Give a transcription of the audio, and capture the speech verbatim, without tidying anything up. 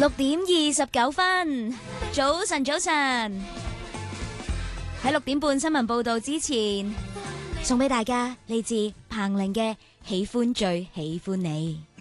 六點二十九分，早晨早晨。喺六點半新聞報道之前，送俾大家嚟自彭羚嘅《喜歡最喜歡你》。